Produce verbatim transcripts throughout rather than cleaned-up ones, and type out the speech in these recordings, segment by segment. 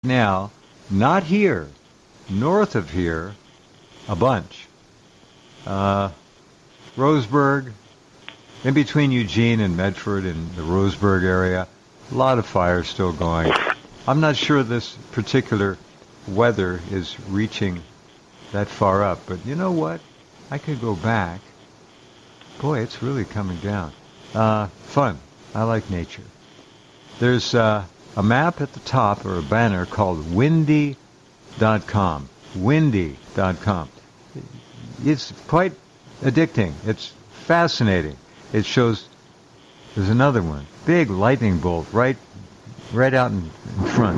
now, not here, north of here, a bunch. Uh, Roseburg, in between Eugene and Medford in the Roseburg area, a lot of fires still going. I'm not sure this particular weather is reaching that far up, but you know what? I could go back. Boy, it's really coming down. Uh, fun. I like nature. There's uh, a map at the top, or a banner, called windy dot com. windy dot com. It's quite addicting. It's fascinating. It shows, there's another one, big lightning bolt right right out in, in front.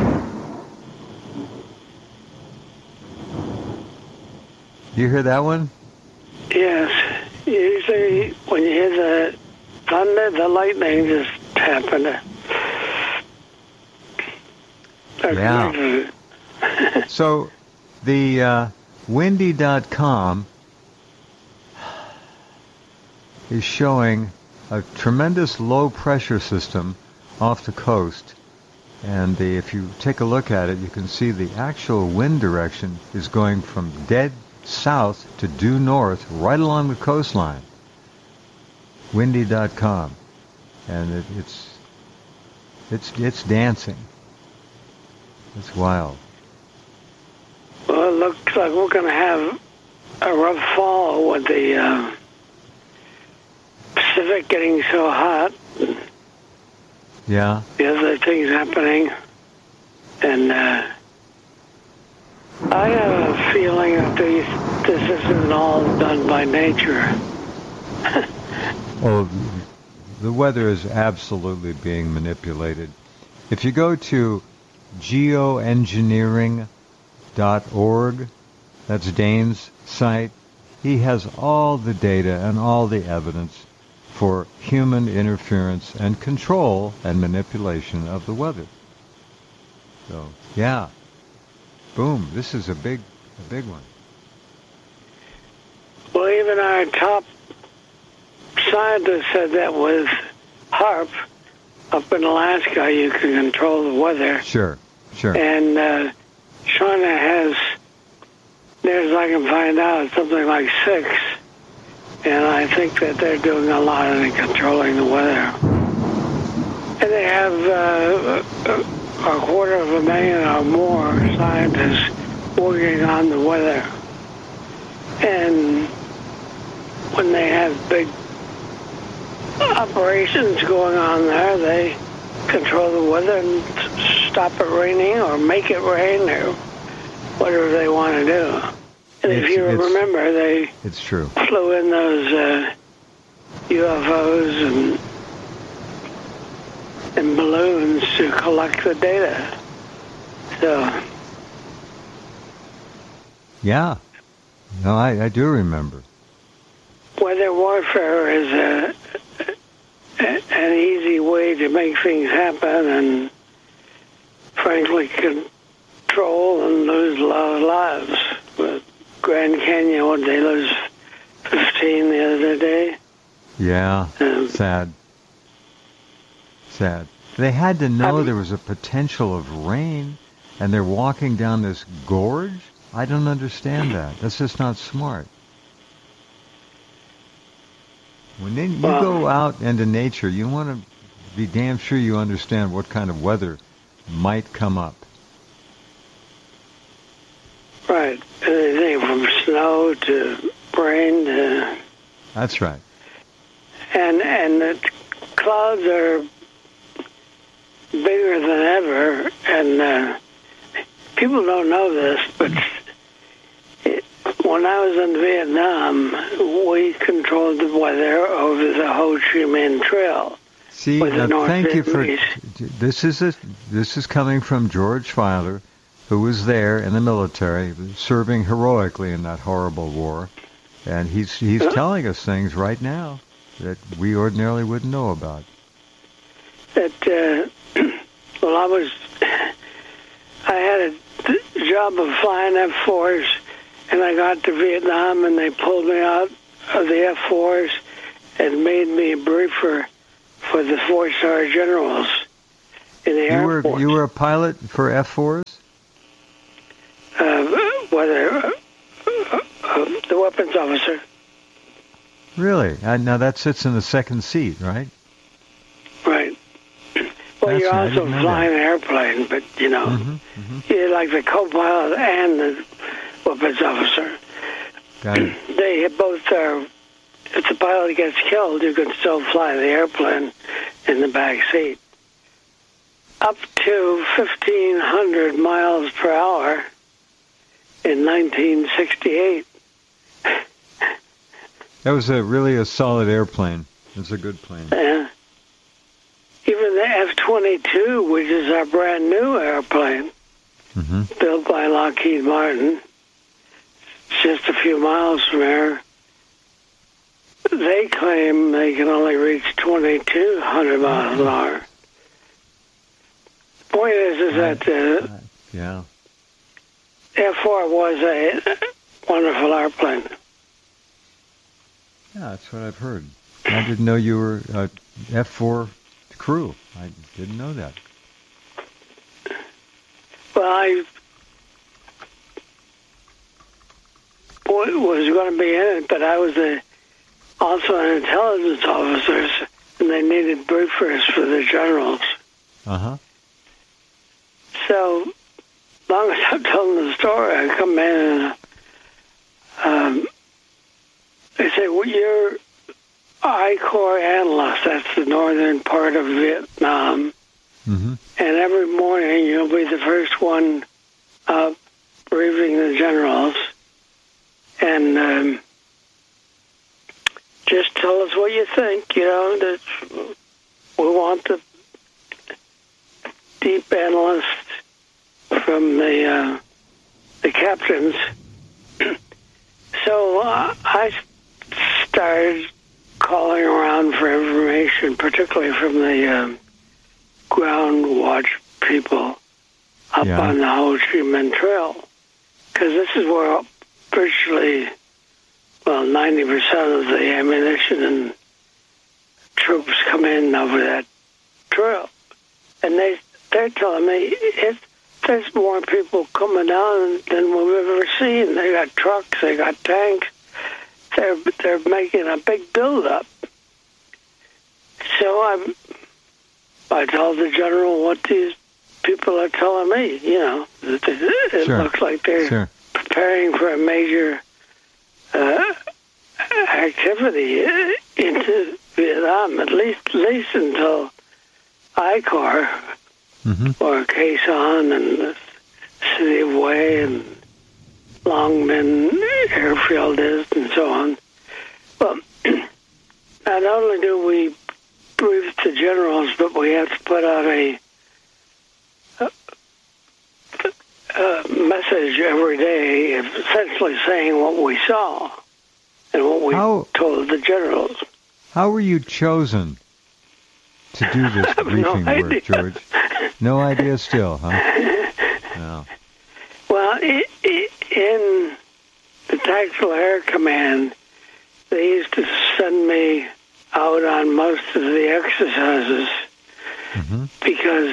You hear that one? Yes. Usually when you hear the thunder, the lightning just happened. Yeah. So the uh, windy dot com is showing a tremendous low pressure system off the coast. And the, if you take a look at it, you can see the actual wind direction is going from dead south to due north right along the coastline. windy dot com. And it, it's it's it's dancing. It's wild. Well, it looks like we're going to have a rough fall with the uh, Pacific getting so hot. Yeah. The other things happening. And uh, I have a feeling that these, this isn't all done by nature. Oh, the weather is absolutely being manipulated. If you go to geoengineering dot org, that's Dane's site, he has all the data and all the evidence for human interference and control and manipulation of the weather. So, yeah. Boom. This is a big, a big one. Well, even our top scientist said that with HAARP up in Alaska, you can control the weather. Sure, sure. And uh, China has, near as I can find out, something like six. And I think that they're doing a lot in controlling the weather. And they have uh, a quarter of a million or more scientists working on the weather. And when they have big operations going on there, they control the weather and stop it raining or make it rain or whatever they want to do. And it's, if you it's, remember, they it's true. flew in those uh, U F Os and, and balloons to collect the data. So, yeah. No, I, I do remember. Weather warfare is a, a, an easy way to make things happen and, frankly, control and lose a lot of lives. With Grand Canyon, what, they lose fifteen the other day? Yeah, um, sad. Sad. They had to know I'm, there was a potential of rain, and they're walking down this gorge? I don't understand that. That's just not smart. When they, you well, go out into nature, you want to be damn sure you understand what kind of weather might come up. Right. Anything from snow to rain to... That's right. And, and the clouds are bigger than ever, and uh, people don't know this, but it, when I was in Vietnam, we controlled the weather over the Ho Chi Minh Trail. See, uh, thank you for this. Is a, this is coming from George Filer, who was there in the military, serving heroically in that horrible war, and he's he's uh, telling us things right now that we ordinarily wouldn't know about. That uh, well, I was I had a job of flying F fours, and I got to Vietnam, and they pulled me out of the F fours and made me a briefer for the four-star generals. in the You Air were Force. you were a pilot for F fours? Uh, whether uh, uh, uh, the weapons officer. Really? Uh, now that sits in the second seat, right? Right. Well, you're Fascinating. I also didn't know flying that. an airplane, but, you know, Mm-hmm, mm-hmm. you're like the co-pilot and the weapons officer. Got it. They both are, if the pilot gets killed, you can still fly the airplane in the back seat. Up to fifteen hundred miles per hour in nineteen sixty-eight. That was a really a solid airplane. It was a good plane. Yeah. Even the F twenty-two, which is our brand new airplane, Mm-hmm. built by Lockheed Martin, just a few miles from here, they claim they can only reach twenty-two hundred miles an hour. The point is, is that uh, Yeah. F four was a wonderful airplane. Yeah, that's what I've heard. I didn't know you were a F four crew. I didn't know that. Well, I was going to be in it, but I was a, also an intelligence officer, and they needed briefers for the generals. Uh-huh. So, long as I'm telling the story, I come in and um, they say, well, you're I Corps analyst. That's the northern part of Vietnam. Mm-hmm. And every morning you'll be the first one up briefing the generals. And um, just tell us what you think, you know, that we want the deep analysts from the uh, the captains. So uh, I started calling around for information, particularly from the um, ground watch people up Yeah. on the Ho Chi Minh Trail, because this is where virtually, well, ninety percent of the ammunition and troops come in over that trail. And they, they're telling me it's, there's more people coming down than we've ever seen. They got trucks, they got tanks. They're, they're making a big build-up. So I, I told the general what these people are telling me, you know. It, it Sure. looks like they're Sure. preparing for a major uh, activity into Vietnam, at least at least until I Corps Mm-hmm. or Khe Sanh and the city of Hue and Long Minh airfield is and so on. Well, not only do we brief the generals, but we have to put out a, a, a message every day, essentially saying what we saw and what we How- told the generals. How were you chosen to do this have no briefing idea. work, George? No idea still, huh? No. Well, i i in the Tactical Air Command, they used to send me out on most of the exercises Mm-hmm. because,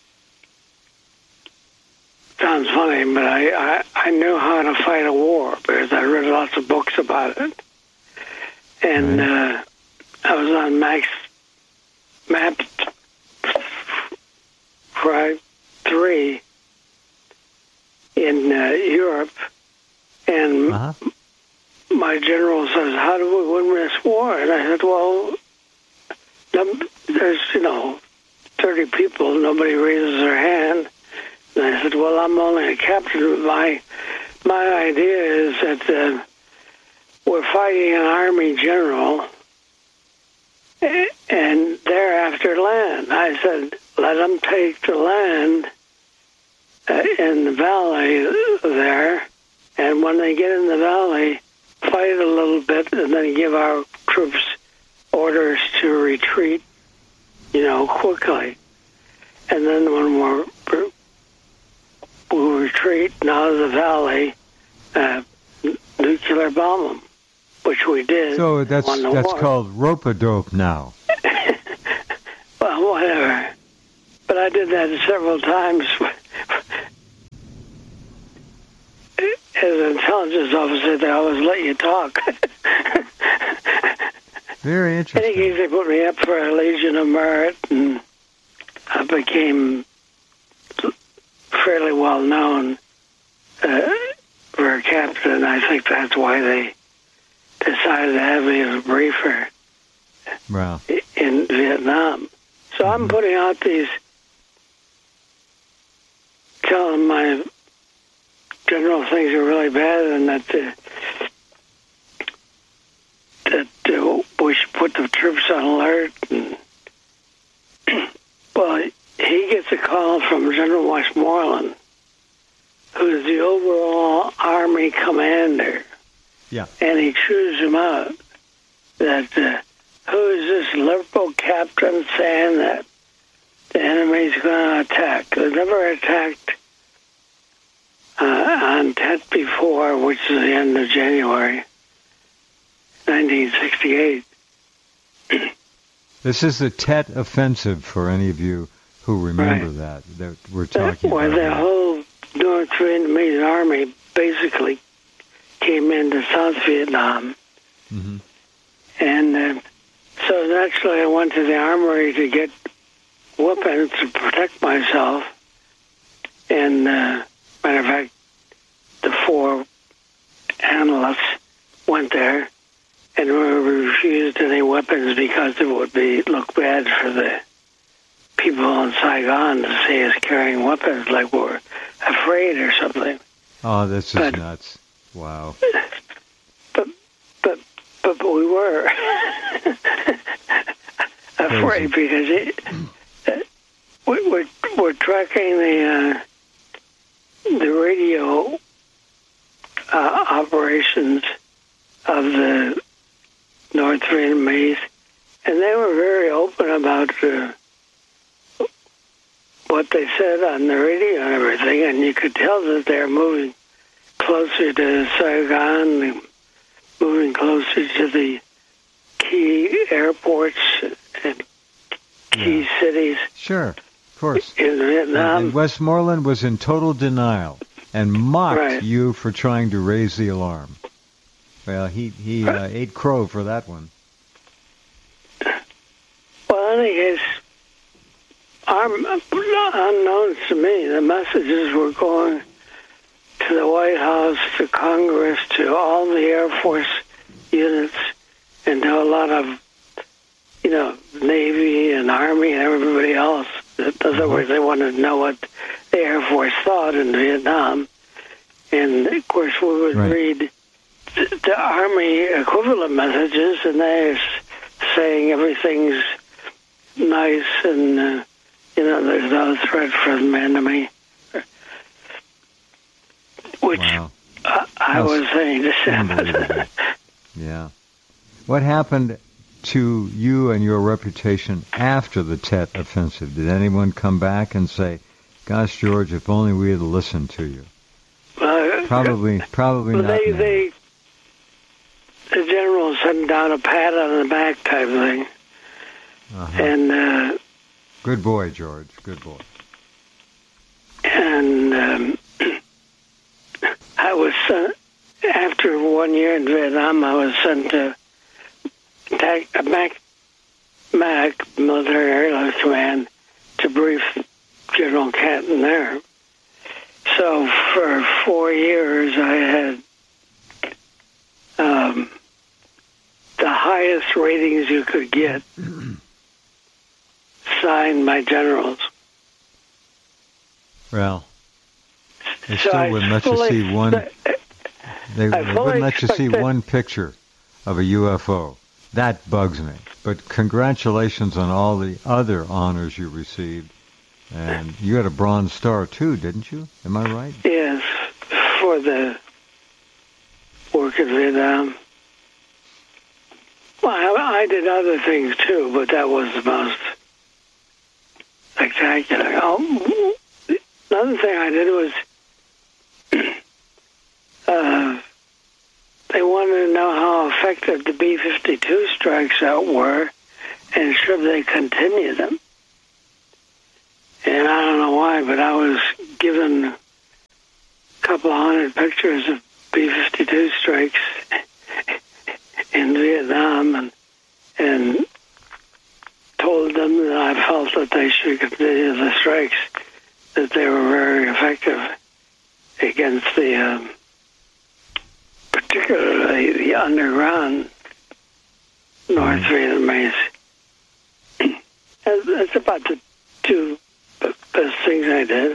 sounds funny, but I, I, I knew how to fight a war because I read lots of books about it. And Right. uh, I was on Max Map three in uh, Europe, and Uh-huh. my general says, how do we win this war? And I said, well, num- there's, you know, thirty people, nobody raises their hand. And I said, well, I'm only a captain. My, my idea is that uh, we're fighting an army general, a- and they're after land. I said, let them take the land uh, in the valley there, and when they get in the valley, fight a little bit, and then give our troops orders to retreat, you know, quickly. And then when we're, we retreat out of the valley, uh, nuclear bomb them, which we did. So that's won the that's war. called rope-a-dope now. Well, whatever. But I did that several times. As an intelligence officer, they always let you talk. Very interesting. In any case, they put me up for a Legion of Merit, and I became fairly well known uh, for a captain. I think that's why they decided to have me as a briefer wow. in Vietnam. So mm-hmm. I'm putting out these, telling my general things are really bad, and that uh, that uh, we should put the troops on alert. And well, he gets a call from General Westmoreland, who's the overall Army commander. Yeah. And he chews him out. That uh, who is this liberal captain saying that the enemy's going to attack? They've never attacked uh, on Tet before, which is the end of January, nineteen sixty-eight. This is the Tet Offensive for any of you who remember right. that, that we're talking well, about. Well, the whole North Vietnamese Army basically came into South Vietnam. Mm-hmm. And uh, so naturally I went to the armory to get weapons to protect myself. And uh, matter of fact, the four analysts went there and refused any weapons because it would be look bad for the people in Saigon to see us carrying weapons like we're afraid or something. Oh, this is but, nuts. Wow. But, but, but, but we were afraid because it, uh, we, we're, we're tracking the, uh, the radio uh, operations of the North Vietnamese, and they were very open about uh, what they said on the radio and everything, and you could tell that they're moving closer to Saigon, moving closer to the key airports and key yeah. cities. Sure, of course. In Vietnam. And, and Westmoreland was in total denial and mocked right. you for trying to raise the alarm. Well, he, he uh, ate crow for that one. Well, in any case, unknown to me, the messages were going to the White House, to Congress, to all the Air Force units, and to a lot of, you know, Navy and Army and everybody else. In other words, they wanted to know what the Air Force thought in Vietnam. And, of course, we would right. read the Army equivalent messages, and they're saying everything's nice and, uh, you know, there's no threat from the enemy. Which wow. uh, I was saying to Sam. Yeah. What happened to you and your reputation after the Tet Offensive? Did anyone come back and say, gosh, George, if only we had listened to you? Uh, probably probably well, not. They, now. they, the general sent down a pat on the back type thing. Uh-huh. And... Uh, good boy, George. Good boy. And... Um, I was sent, after one year in Vietnam, I was sent to Mac, Mac, Military Airlift Command, to brief General Canton there. So for four years, I had um, the highest ratings you could get signed by generals. Well... They so still I wouldn't let you see one. They, they wouldn't let you see one picture of a U F O. That bugs me. But congratulations on all the other honors you received, and you had a Bronze Star too, didn't you? Am I right? Yes, for the work in Vietnam. Well, I, I did other things too, but that was the most spectacular. Oh, another thing I did was. Uh, they wanted to know how effective the B fifty-two strikes out were, and should they continue them. And I don't know why, but I was given a couple of hundred pictures of B fifty-two strikes in Vietnam, and and told them that I felt that they should continue the strikes, that they were very effective against the, um, particularly the underground North Vietnamese. That's about the two best things I did.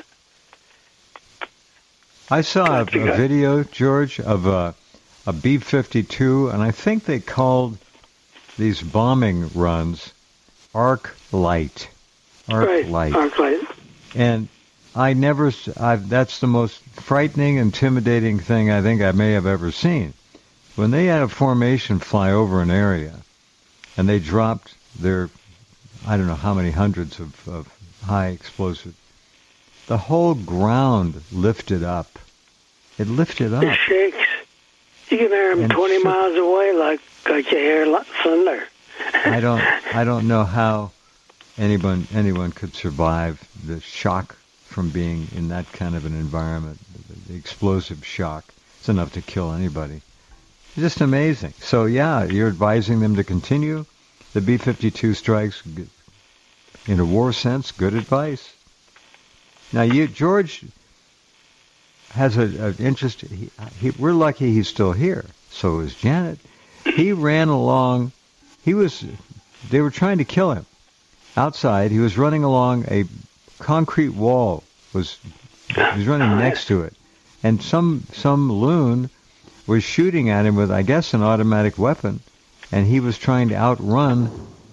I saw a, a video, George, of a, a B fifty-two, and I think they called these bombing runs Arc Light. Arc right, Light. Arc Light. And I never, I've, that's the most frightening, intimidating thing I think I may have ever seen. When they had a formation fly over an area, and they dropped their, I don't know how many hundreds of, of high explosive, the whole ground lifted up. It lifted up. It shakes. You can hear them And twenty shook. miles away, like like you hear lo- thunder. I don't, I don't know how anyone anyone could survive the shock from being in that kind of an environment. The, the explosive shock. It's enough to kill anybody. It's just amazing. So yeah, you're advising them to continue the B fifty-two strikes. In a war sense, good advice. Now, you, George, has an interest. He, he, we're lucky he's still here. So is Janet. He ran along. He was. They were trying to kill him outside. He was running along a concrete wall. Was he was running next to it, and some some loon was shooting at him with, I guess, an automatic weapon, and he was trying to outrun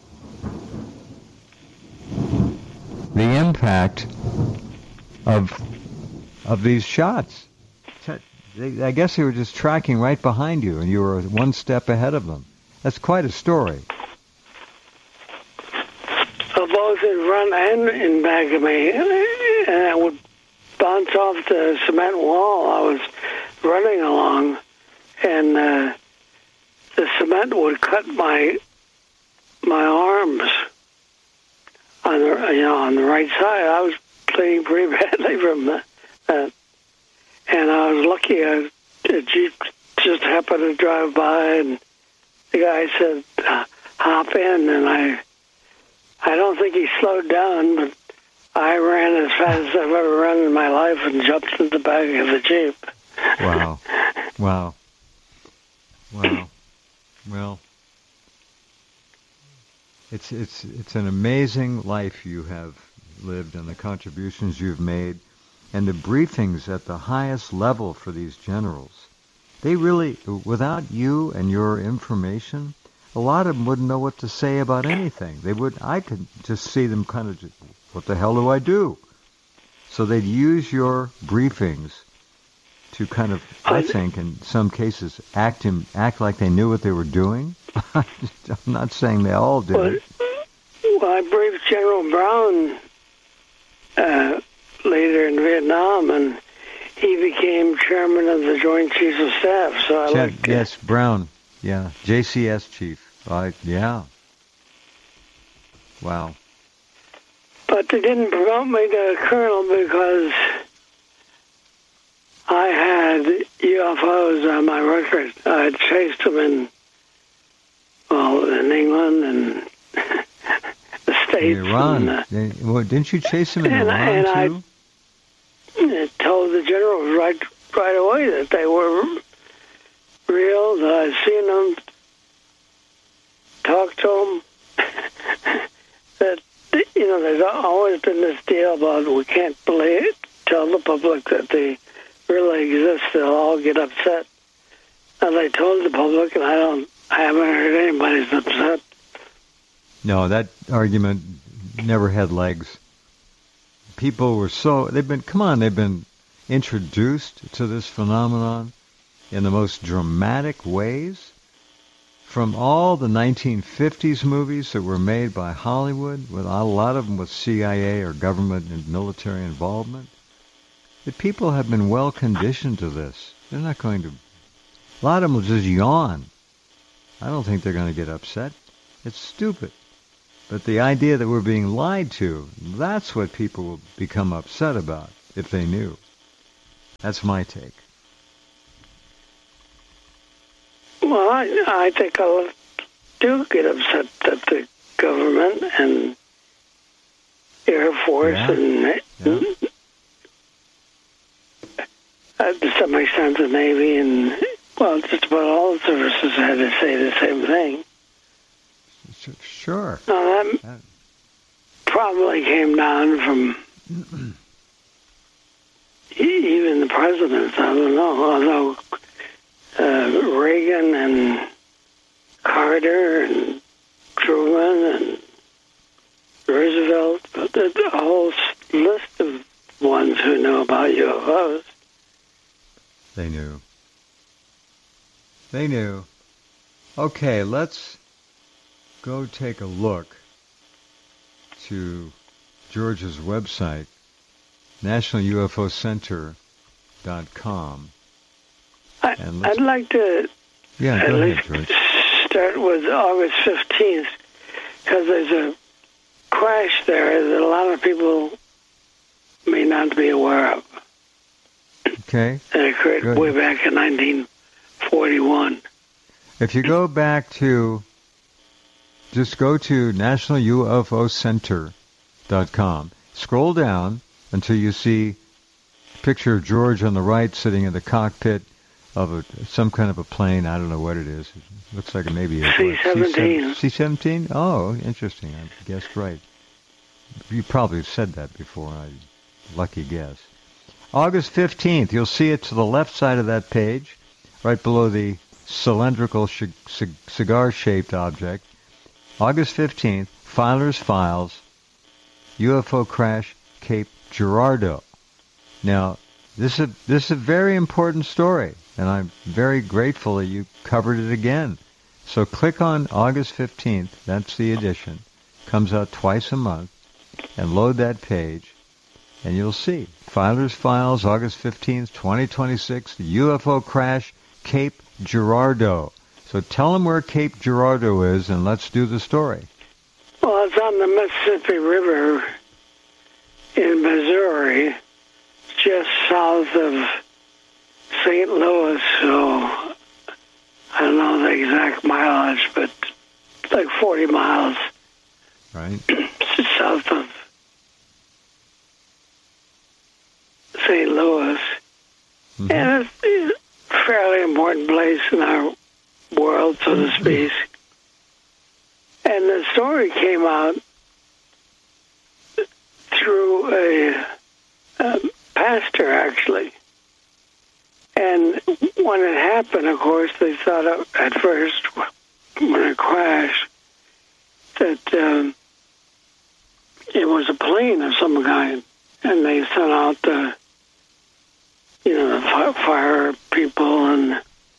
the impact of of these shots. I guess they were just tracking right behind you, and you were one step ahead of them. That's quite a story. So both in front and in back of me, and I would bounce off the cement wall I was running along, and uh, the cement would cut my my arms on the you know on the right side. I was bleeding pretty badly from that, uh, and I was lucky. A, a jeep just happened to drive by, and the guy said, uh, "Hop in," and I I don't think he slowed down, but I ran as fast as I've ever run in my life and jumped in the back of the jeep. Wow, wow, wow. Well, it's it's it's an amazing life you have lived, and the contributions you've made, and the briefings at the highest level for these generals. They really, without you and your information, a lot of them wouldn't know what to say about anything. They would. I could just see them kind of, just, what the hell do I do? So they'd use your briefings to kind of, I think, in some cases, act in, act like they knew what they were doing. I'm not saying they all did. Well, well I briefed General Brown uh, later in Vietnam, and he became chairman of the Joint Chiefs of Staff. So I Ch- liked yes, Brown. Yeah, J C S chief. Uh, yeah. Wow. But they didn't promote me to colonel because I had U F Os on my record. I had chased them in, well, in England and the States. In Iran. And, uh, They, well, didn't you chase him in and, Iran, and too? I told the generals right right away that they were real, that I'd seen them, talked to them, that, you know, there's always been this deal about we can't believe, tell the public that they really exist. They'll all get upset. And I told the public, and I don't, I haven't heard anybody's upset. No, that argument never had legs. People were so, they've been, come on, they've been introduced to this phenomenon in the most dramatic ways. From all the nineteen fifties movies that were made by Hollywood, with a lot of them with C I A or government and military involvement, the people have been well conditioned to this. They're not going to, a lot of them will just yawn. I don't think they're going to get upset. It's stupid. But the idea that we're being lied to, that's what people will become upset about if they knew. That's my take. Well, I, I think I do get upset that the government and Air Force yeah. and yeah. uh, to some extent the Navy and, well, just about all the services had to say the same thing. Sure. Now, that, that probably came down from even the presidents, I don't know, although uh, Reagan and Carter and Truman and Roosevelt, a whole list of ones who know about U F Os. They knew. They knew. Okay, let's go take a look to George's website, national U F O center dot com. I, I'd like to yeah, at go least ahead, George. Start with August fifteenth, because there's a crash there that a lot of people may not be aware of. Okay. It occurred Good. way back in nineteen forty-one. If you go back to, just go to national U F O center dot com. Scroll down until you see a picture of George on the right sitting in the cockpit of a, some kind of a plane. I don't know what it is. It looks like maybe a C seventeen. C seventeen? Oh, interesting. I guessed right. You probably said that before. I lucky guess. August fifteenth, you'll see it to the left side of that page, right below the cylindrical sh- c- cigar-shaped object. August fifteenth, Filer's Files, U F O crash, Cape Girardeau. Now, this is, a, this is a very important story, and I'm very grateful that you covered it again. So click on August fifteenth, that's the edition, comes out twice a month, and load that page, and you'll see. Filer's Files, August fifteenth, twenty twenty-six, the U F O crash, Cape Girardeau. So tell them where Cape Girardeau is, and let's do the story. Well, it's on the Mississippi River in Missouri, just south of Saint Louis, so I don't know the exact mileage, but like forty miles Right. south of Saint Louis. Mm-hmm. And it's a fairly important place in our world, so to speak. And the story came out through a, a pastor, actually. And when it happened, of course, they thought at first, when it crashed, that um, it was a plane of some kind. And they sent out the, you know, the fire people and...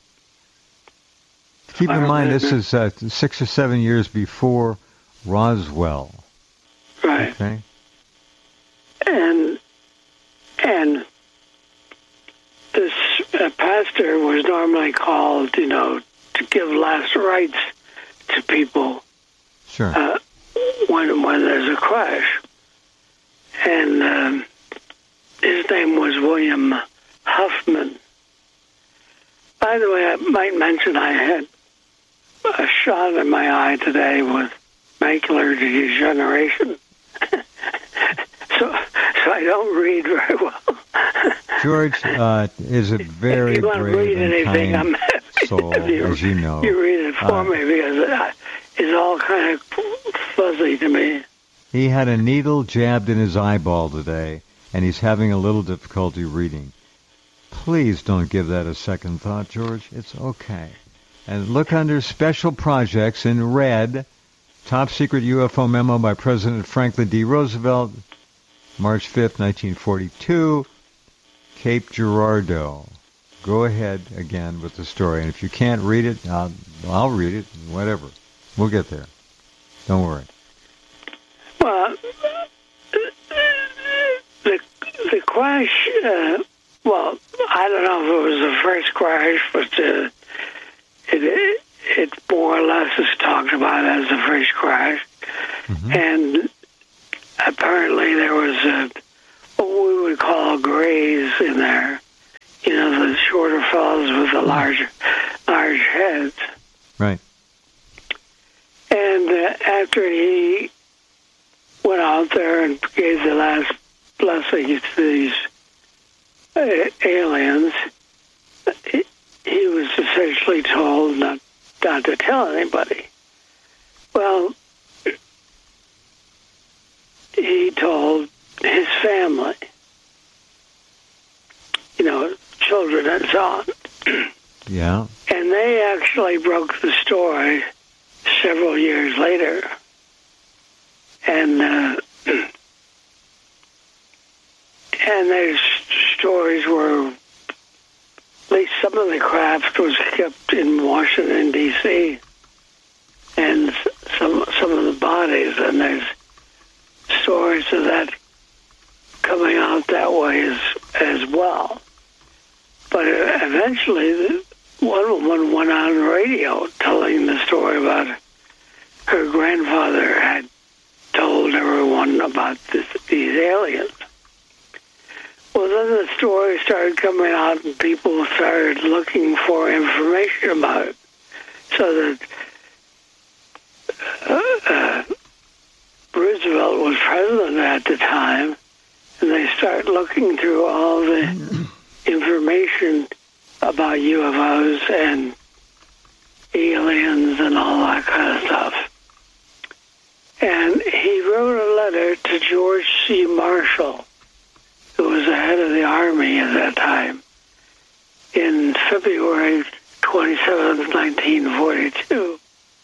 Keep in mind, this is uh, six or seven years before Roswell. Right. Okay. And and this uh, pastor was normally called, you know, to give last rites to people. Sure. Uh, when when there's a crash, and um, his name was William Huffman. By the way, I might mention I had a shot in my eye today with macular degeneration. so so I don't read very well. George uh, is a very if you want to brave read and anything, kind I'm happy soul, you, as you know. You read it for uh, me because it's all kind of fuzzy to me. He had a needle jabbed in his eyeball today, and he's having a little difficulty reading. Please don't give that a second thought, George. It's okay. And look under Special Projects in red, Top Secret U F O Memo by President Franklin D. Roosevelt, March fifth, nineteen forty-two, Cape Girardeau. Go ahead again with the story. And if you can't read it, I'll, I'll read it, whatever. We'll get there. Don't worry. Well, the, the crash, uh, well, I don't know if it was the first crash, but uh, it, it more or less is talked about as the first crash. Mm-hmm. And apparently there was a, what we would call grays in there. You know, the shorter fellows with the larger, large heads. Right. And uh, after he went out there and gave the last blessings to these uh, aliens, he, he was essentially told not, not to tell anybody. Well, he told his family, you know, children and so on. Yeah. And they actually broke the story several years later. And uh, and their stories were, at least some of the craft was kept in Washington, D C, and some some of the bodies, and there's stories of that coming out that way as, as well. But eventually, the, one woman went on radio telling the story about her grandfather had told everyone about this, these aliens. Well, then the story started coming out and people started looking for information about it. So that uh, uh, Roosevelt was president at the time, and they start looking through all the information about U F Os and aliens and all that kind of stuff. And he wrote a letter to George C. Marshall, who was the head of the Army at that time, in February twenty-seventh, nineteen forty-two.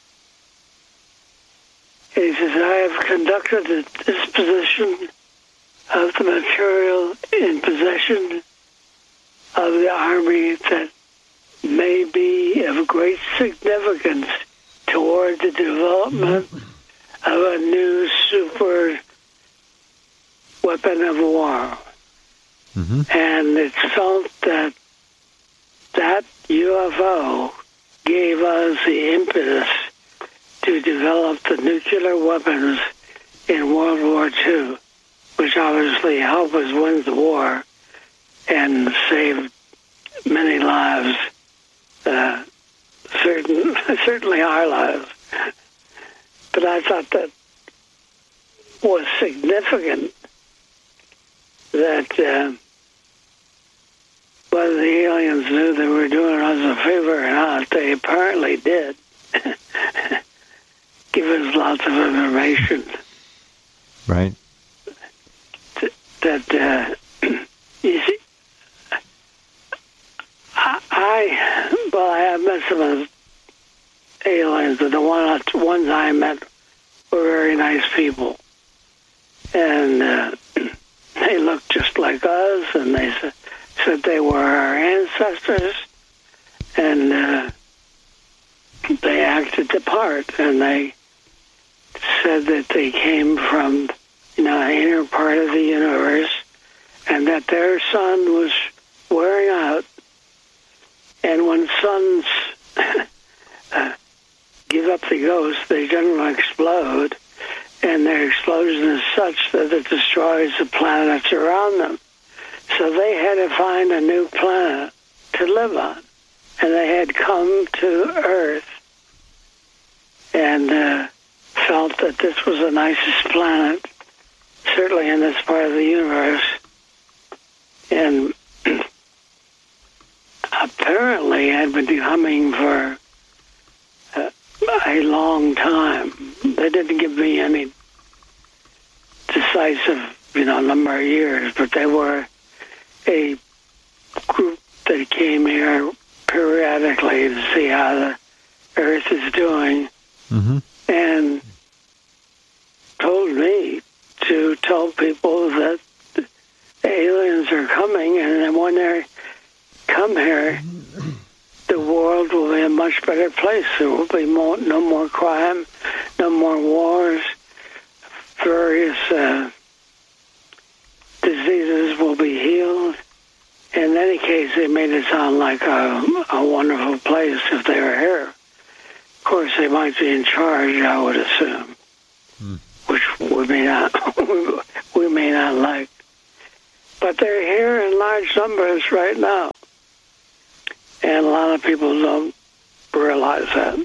And he says, I have conducted the disposition of the material in possession of the Army that may be of great significance toward the development of a new super weapon of war. Mm-hmm. And it's felt that that U F O gave us the impetus to develop the nuclear weapons in World War Two, which obviously helped us win the war and saved many lives, uh, certain, certainly our lives. But I thought that was significant that uh, whether the aliens knew they were doing us a favor or not, they apparently did. Give us lots of information. Right. Th- that, uh, you see, I, I, well, I have met some of the aliens, but the one, ones I met were very nice people. And uh, they looked just like us, and they sa- said they were our ancestors, and uh, they acted the part, and they said that they came from, you know, the inner part of the universe, and that their sun was wearing out. And when suns uh, give up the ghost, they generally explode, and their explosion is such that it destroys the planets around them. So they had to find a new planet to live on, and they had come to Earth and uh, felt that this was the nicest planet, certainly in this part of the universe. And apparently had been coming for uh, a long time. They didn't give me any decisive, you know, number of years, but they were a group that came here periodically to see how the Earth is doing, mm-hmm. and told me to tell people that the aliens are coming, and then when they come here, the world will be a much better place. There will be more, no more crime, no more wars, various uh, diseases will be healed. In any case, they made it sound like a, a wonderful place if they were here. Of course, they might be in charge, I would assume. Hmm. which we may not we may not like. But they're here in large numbers right now. And a lot of people don't realize that.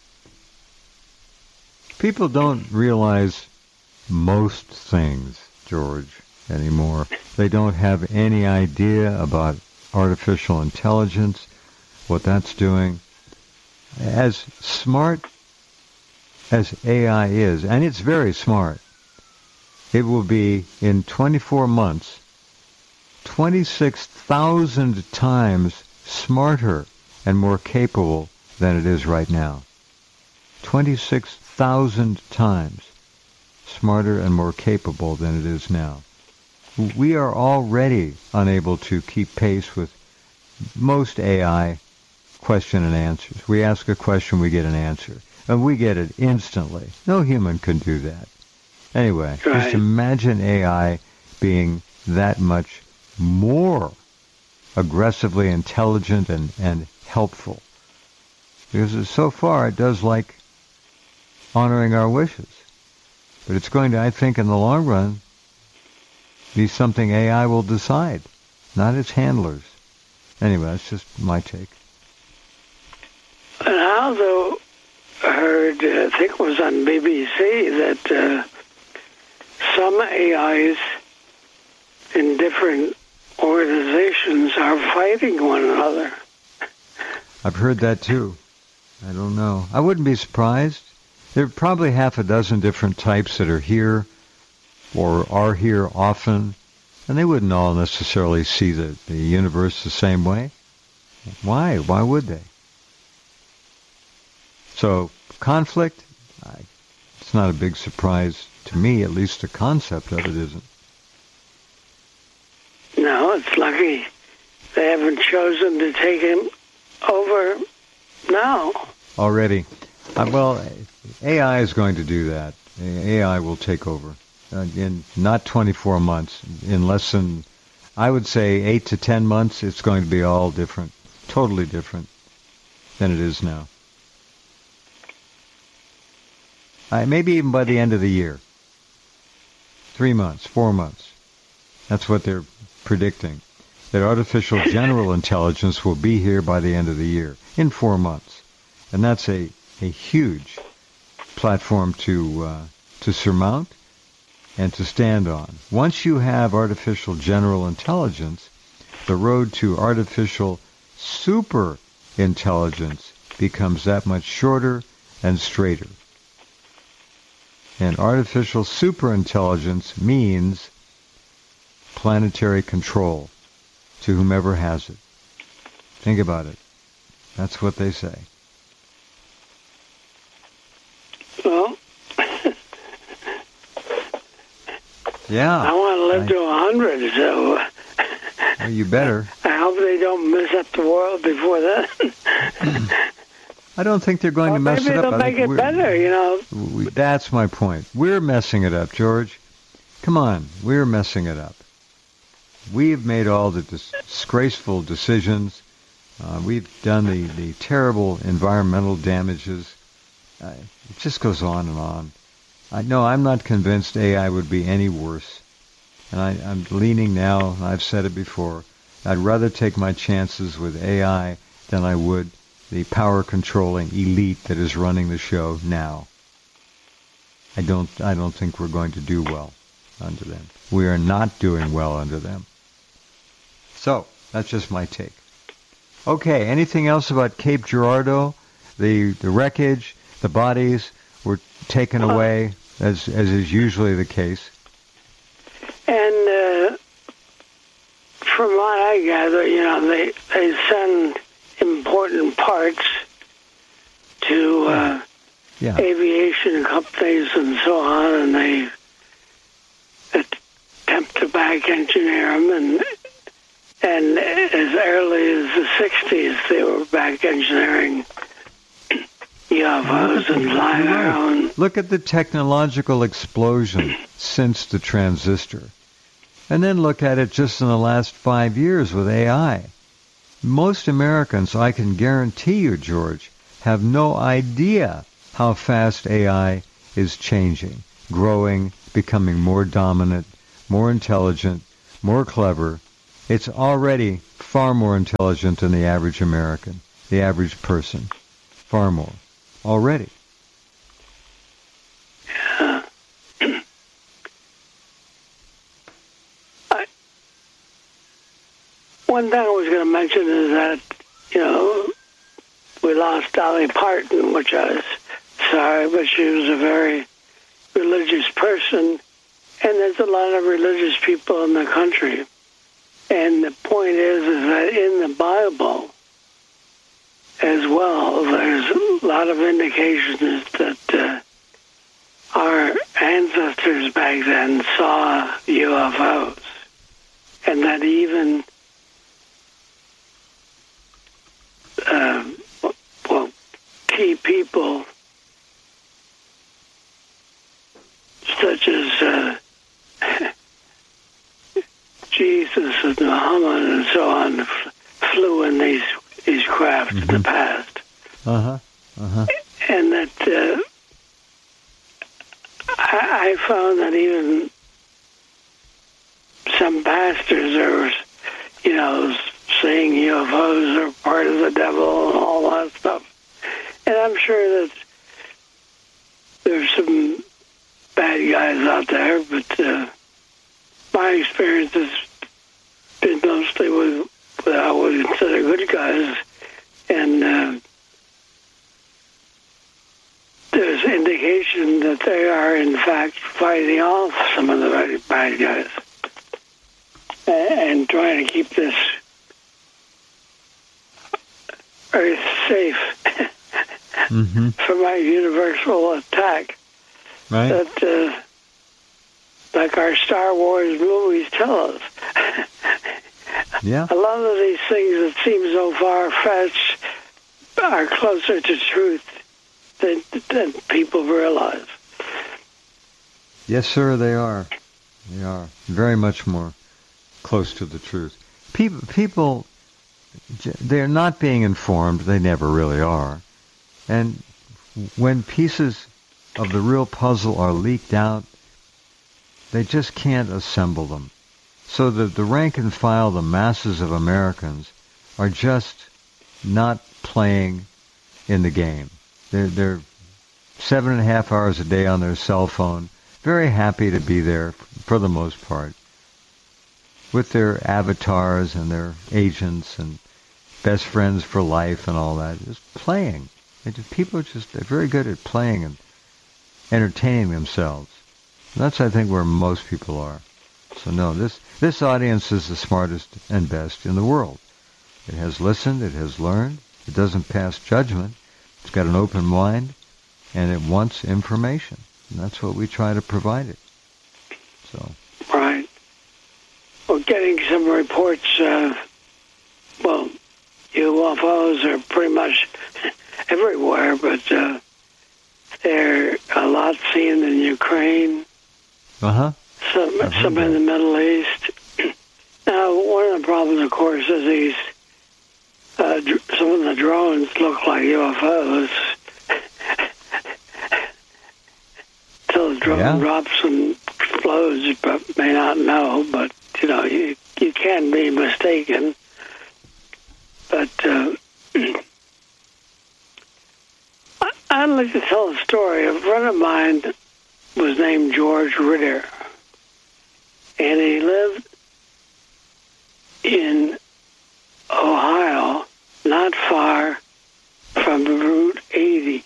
People don't realize most things, George, anymore. They don't have any idea about artificial intelligence, what that's doing. As smart as A I is, and it's very smart, it will be in twenty-four months, twenty-six thousand times smarter and more capable than it is right now. twenty-six thousand times smarter and more capable than it is now. We are already unable to keep pace with most A I question and answers. We ask a question, we get an answer. And we get it instantly. No human can do that. Anyway, right. Just imagine A I being that much more aggressively intelligent and, and helpful. Because so far it does like honoring our wishes. But it's going to, I think, in the long run, be something A I will decide, not its handlers. Anyway, that's just my take. And I also heard, I think it was on B B C, that uh, some A Is in different organizations are fighting one another. I've heard that too. I don't know. I wouldn't be surprised. There are probably half a dozen different types that are here or are here often, and they wouldn't all necessarily see the, the universe the same way. Why? Why would they? So, conflict, I, it's not a big surprise to me, at least the concept of it isn't. No, it's lucky they haven't chosen to take him over now. Already. Uh, well, A I is going to do that. A I will take over uh, in not twenty-four months. In less than, I would say, eight to ten months, it's going to be all different, totally different than it is now. Uh, maybe even by the end of the year. Three months, four months. That's what they're predicting. That artificial general intelligence will be here by the end of the year, in four months. And that's a, a huge platform to uh, to surmount and to stand on. Once you have artificial general intelligence, the road to artificial super intelligence becomes that much shorter and straighter. And artificial superintelligence means planetary control to whomever has it. Think about it. That's what they say. Well, yeah. I want to live I, to a hundred, so well, you better. I hope they don't mess up the world before then. I don't think they're going or to mess maybe it up. They'll make it better, you know. We, that's my point. We're messing it up, George. Come on, we're messing it up. We've made all the disgraceful decisions. Uh, we've done the, the terrible environmental damages. Uh, it just goes on and on. I know I'm not convinced A I would be any worse. And I, I'm leaning now, I've said it before, I'd rather take my chances with A I than I would the power-controlling elite that is running the show now. I don't, I don't think we're going to do well under them. We are not doing well under them. So, that's just my take. Okay, anything else about Cape Girardeau? The the wreckage, the bodies were taken away, as as is usually the case. And uh, from what I gather, you know, they, they send important parts to uh, yeah. aviation companies and so on, and they attempt to back engineer them. And, and as early as the sixties, they were back engineering U F Os and flying their own. Look at the technological explosion since the transistor. And then look at it just in the last five years with A I. Most Americans, I can guarantee you, George, have no idea how fast A I is changing. growing, becoming more dominant, more intelligent, more clever. It's already far more intelligent than the average American, the average person. Far more. Already. Yeah. I, one thing I was going to mention is that, you know, we lost Dolly Parton, which I was sorry, but she was a very religious person, and there's a lot of religious people in the country. And the point is, is that in the Bible as well, there's a lot of indications that uh, our ancestors back then saw U F Os, and that even uh, well, key people such as uh, Jesus and Muhammad and so on flew in these these craft mm-hmm. in the past. Uh-huh. Uh-huh. And that uh, I, I found that even some pastors are, you know, saying U F Os are part of the devil and all that stuff. And I'm sure that there's some bad guys out there, but uh, my experience has been mostly with what I would consider good guys, and uh, there's indication that they are in fact fighting off some of the bad guys and, and trying to keep this earth safe mm-hmm. from a universal attack. Right. That, uh, like our Star Wars movies tell us. Yeah. A lot of these things that seem so far-fetched are closer to truth than, than people realize. Yes, sir, they are. They are. Very much more close to the truth. People, people, they're not being informed. They never really are. And when pieces of the real puzzle are leaked out, they just can't assemble them. So that the rank and file, the masses of Americans, are just not playing in the game. They're, they're seven and a half hours a day on their cell phone, very happy to be there for the most part, with their avatars and their agents and best friends for life and all that, just playing. They just, people are just they're very good at playing and entertaining themselves. And that's, I think, where most people are. So no, this this audience is the smartest and best in the world. It has listened, it has learned, it doesn't pass judgment, it's got an open mind, and it wants information. And that's what we try to provide it. So. Right. We're getting some reports of, well, U F Os are pretty much everywhere, but uh, they're a lot seen in Ukraine. Uh-huh. Some, some in the Middle East. Now, one of the problems, of course, is these, uh, dr- some of the drones look like U F Os. Till the drone yeah. drops and explodes, you may not know, but, you know, you, you can be mistaken. But uh, I'd like to tell a story. A friend of mine was named George Ritter, and he lived in Ohio, not far from Route eighty.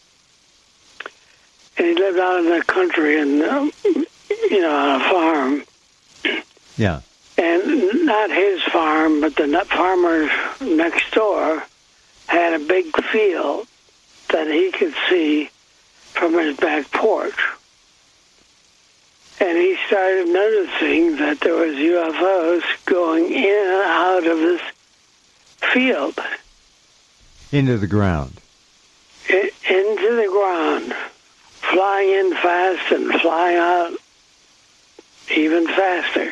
And he lived out in the country and, um, you know, on a farm. Yeah. And not his farm, but the farmer next door had a big field that he could see from his back porch. And he started noticing that there was U F Os going in and out of this field. Into the ground. It, into the ground. Flying in fast and flying out even faster.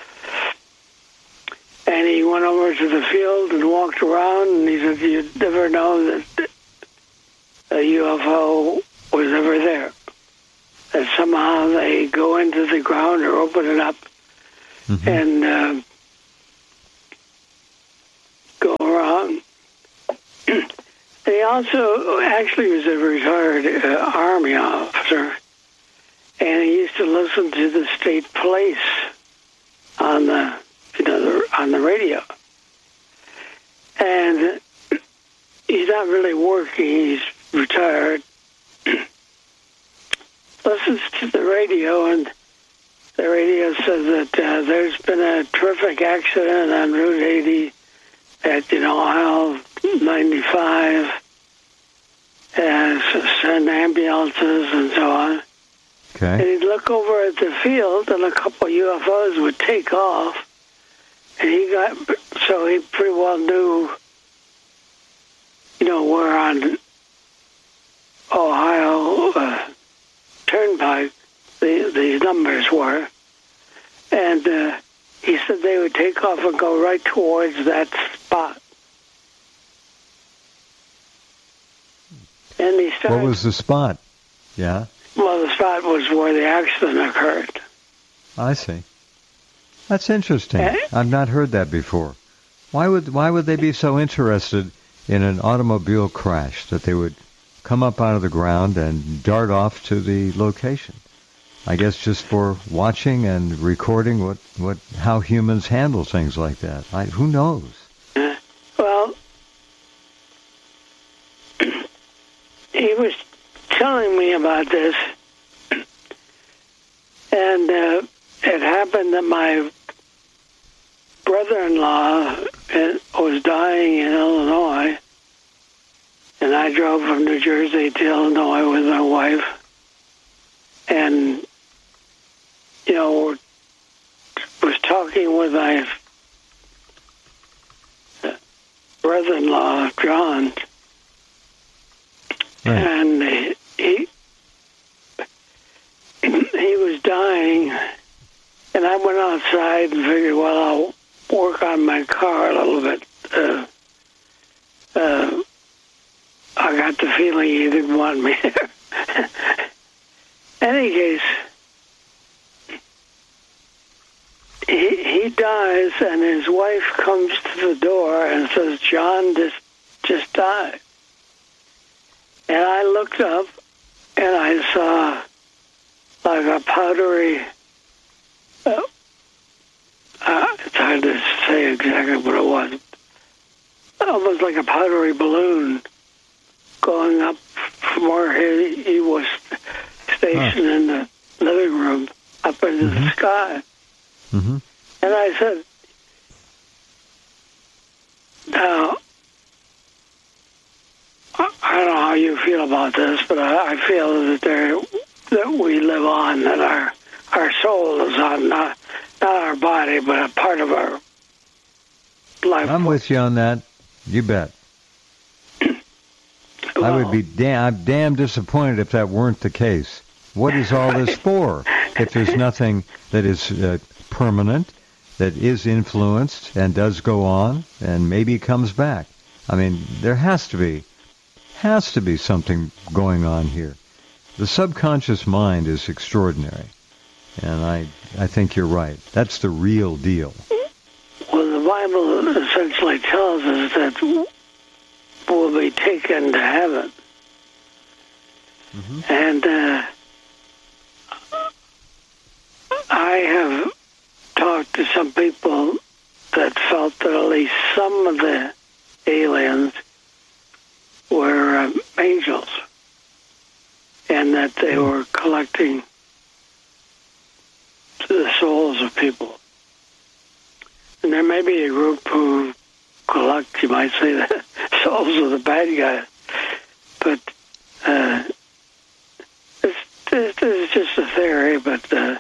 And he went over to the field and walked around, and he said, you'd never know that a U F O was ever there. that somehow they go into the ground or open it up mm-hmm. and uh, go around. He also actually was a retired uh, Army officer, and he used to listen to the state police on the, you know, the, on the radio. And he's not really working; he's retired. Listens to the radio, and the radio says that uh, there's been a terrific accident on Route eighty at, you know, aisle ninety-five, and send ambulances and so on. Okay. And he'd look over at the field, and a couple of U F Os would take off, and he got, so he pretty well knew, you know, where on Ohio uh, Turnpike the, these numbers were. And uh, he said they would take off and go right towards that spot. And he started, what was the spot? Yeah? Well, the spot was where the accident occurred. I see. That's interesting. Eh? I've not heard that before. Why would why would they be so interested in an automobile crash that they would come up out of the ground and dart off to the location? I guess just for watching and recording what, what how humans handle things like that. I, who knows? Uh, well, he was telling me about this, and uh, it happened that my brother-in-law was dying in Illinois, and I drove from New Jersey to Illinois with my wife, and, you know, was talking with my brother-in-law, John, right. and he he was dying, and I went outside and figured, well, I'll work on my car a little bit. Uh, uh, I got the feeling he didn't want me there. Any case, he, he dies, and his wife comes to the door and says, John just, just died. And I looked up, and I saw like a powdery, uh, uh, it's hard to say exactly what it was, almost like a powdery balloon going up from where he, he was stationed huh. in the living room up into mm-hmm. the sky. Mm-hmm. And I said, now, I don't know how you feel about this, but I, I feel that there that we live on, that our our soul is on, not not our body, but a part of our life. I'm with you on that. You bet. Well, I would be damn, I'm damn disappointed if that weren't the case. What is all this for? If there's nothing that is uh, permanent, that is influenced and does go on, and maybe comes back. I mean, there has to be, has to be something going on here. The subconscious mind is extraordinary, and I, I think you're right. That's the real deal. Well, the Bible essentially tells us that we'll be taken to heaven. Mm-hmm. And uh, I have talked to some people that felt that at least some of the aliens were um, angels, and that they were collecting the souls of people. And there may be a group who collect, you might say, the souls of the bad guys. But uh, this, this, this is just a theory, but uh,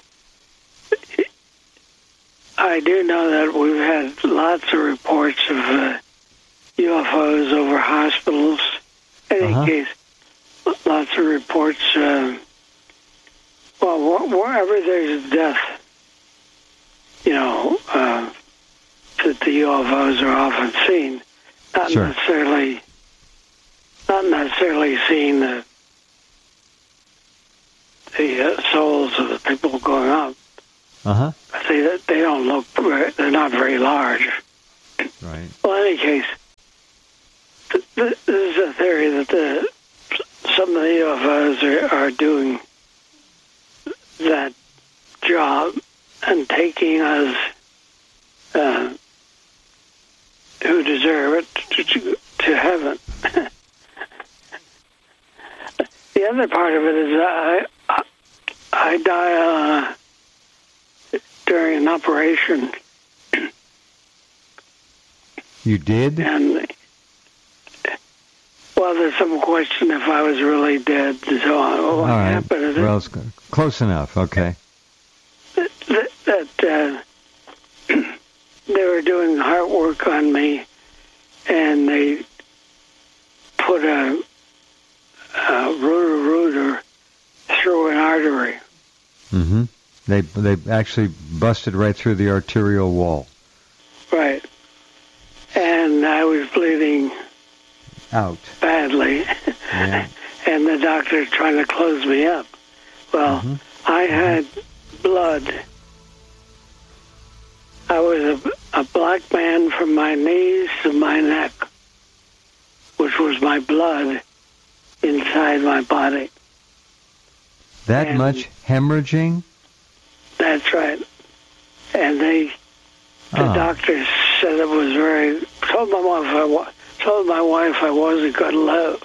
I do know that we've had lots of reports of uh, U F Os over hospitals. In any uh-huh. case, lots of reports, uh, well, wherever there's death, you know, uh, that the U F Os are often seen, not sure. necessarily, not necessarily seeing the the uh, souls of the people going up. Uh-huh. They, they don't look, very, they're not very large. Right. Well, in any case, th- th- this is a theory that the, some of the U F Os are, are doing that job and taking us uh, who deserve it to, to, to heaven. The other part of it is I I, I die uh, during an operation. You did? And well, there's some question if I was really dead. So what All right. happened is Well, it's close enough. Okay. that, that, that uh, they were doing heart work on me, and they put a, a rotor-rooter through an artery. Mm-hmm. They they actually busted right through the arterial wall. Right. And I was bleeding Out. badly, Yeah. and the doctor trying to close me up. Well, Mhm. I had blood. I was a, a black man from my knees to my neck, which was my blood inside my body. That And- much hemorrhaging? That's right. And they, the Ah. doctor said it was very. Told my wife I wa- told my wife I wasn't going to live.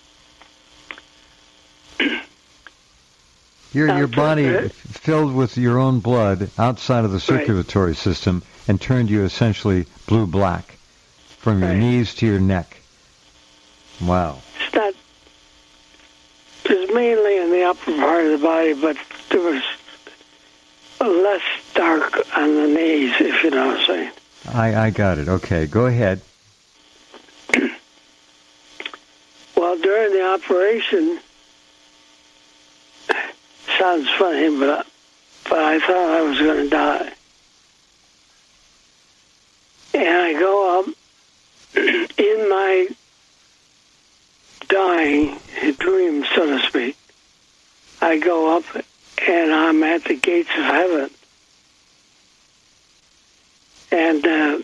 Your your Doctor, body uh, filled with your own blood outside of the circulatory system and turned you essentially blue-black from your Right. knees to your neck. Wow. It's not. It was mainly in the upper part of the body, but there was less dark on the knees, if you know what I'm saying. I, I got it. Okay, go ahead. Well, during the operation, sounds funny, but but I thought I was going to die. And I go up in my dying dream, so to speak. I go up and I'm at the gates of heaven. And uh,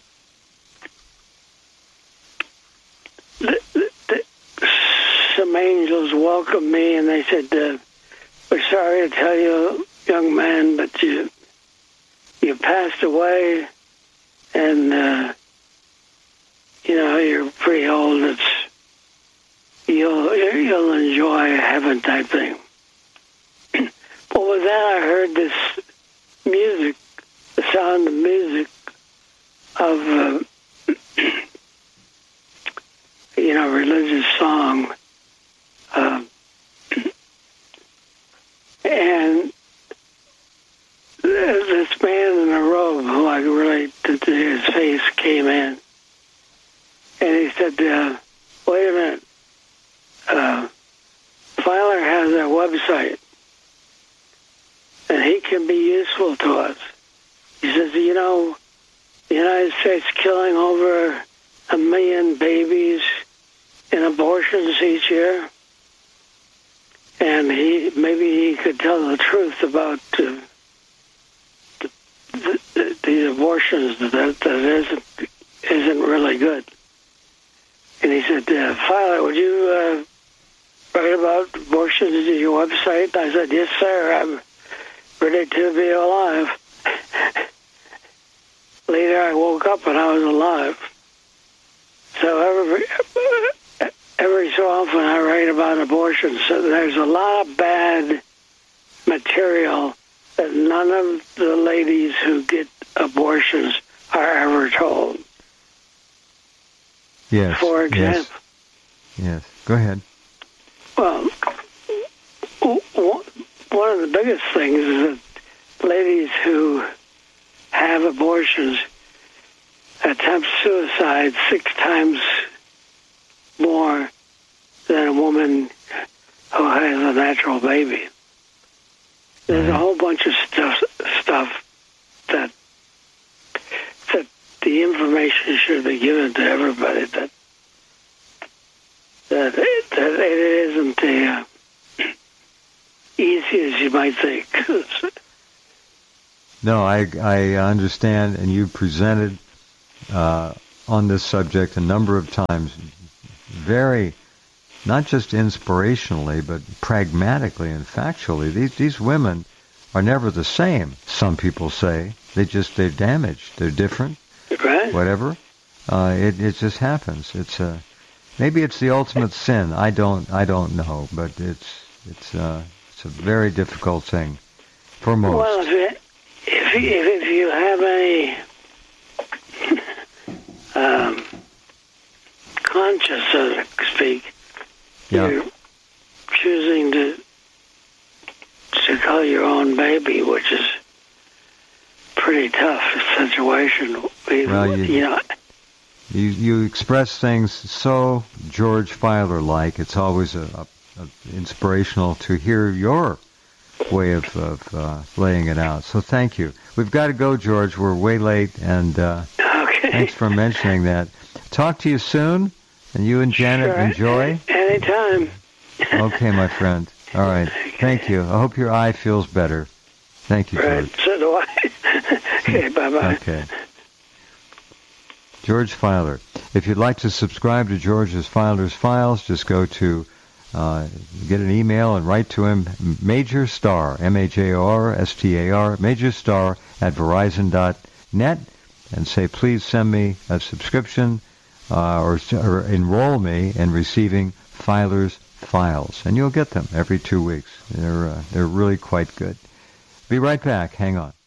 the, the, the, some angels welcomed me, and they said, uh, "We're sorry to tell you, young man, but you you passed away, and uh, you know you're pretty old. It's you'll you'll enjoy heaven type thing." But with that, I heard this music, the sound of music of uh, you know religious song. Uh, And this man in a robe, who I really did to his face, came in. And he said, uh, wait a minute. Uh, Filer has a website. And he can be useful to us. He says, you know, the United States killing over a million babies in abortions each year. And he maybe he could tell the truth about uh, the, the, the abortions that that isn't isn't really good. And he said, uh, "Filer, would you uh, write about abortions in your website?" I said, "Yes, sir. I'm ready to be alive." Later, I woke up and I was alive. So every. Every so often I write about abortion, so there's a lot of bad material that none of the ladies who get abortions are ever told. Yes. For example. Yes. Yes. Go ahead. Well, one of the biggest things is that ladies who have abortions attempt suicide six times more than a woman who has a natural baby. There's a whole bunch of stuff stuff that that the information should be given to everybody that that it, that it isn't a uh, easy easy as you might think. No, I, I understand, and you presented uh, on this subject a number of times, very, not just inspirationally, but pragmatically and factually. These these women are never the same. Some people say they just they're damaged, they're different, Right. whatever. Uh, it it just happens. It's a maybe it's the ultimate sin. I don't I don't know, but it's it's uh, it's a very difficult thing for most. Well, if you, if you, if you have any um, conscience, so to speak, Yeah. you're choosing to to kill your own baby, which is pretty tough situation. Well, you- you know, You you express things so George Filer like. It's always a, a, a inspirational to hear your way of, of uh, laying it out. So thank you. We've got to go, George. We're way late, and uh, okay. thanks for mentioning that. Talk to you soon, and you and Janet Sure. enjoy. Anytime. Okay, my friend. All right. Thank you. I hope your eye feels better. Thank you, Right. George. So do I. Okay. Bye bye. Okay. George Filer. If you'd like to subscribe to George's Filer's Files, just go to, uh, get an email and write to him, Major Star, M A J O R S T A R, Major Star at Verizon dot net, and say, please send me a subscription uh, or, or enroll me in receiving Filer's Files. And you'll get them every two weeks. They're, uh, they're really quite good. Be right back. Hang on.